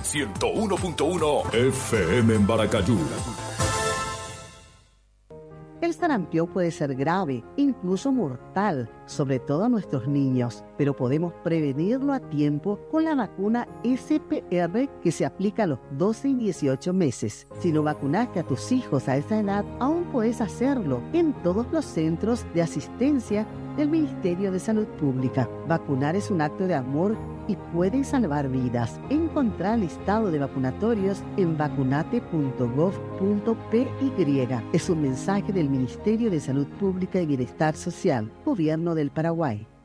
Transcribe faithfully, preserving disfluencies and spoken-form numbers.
ciento uno punto uno F M en Baracayú. El sarampión puede ser grave, incluso mortal, sobre todo a nuestros niños, pero podemos prevenirlo a tiempo con la vacuna S P R que se aplica a los doce y dieciocho meses. Si no vacunaste a tus hijos a esa edad, aún puedes hacerlo en todos los centros de asistencia del Ministerio de Salud Pública. Vacunar es un acto de amor y puede salvar vidas. Encontrá el listado de vacunatorios en vacunate punto gov punto p y. Es un mensaje del Ministerio de Salud Pública y Bienestar Social, Gobierno del Paraguay.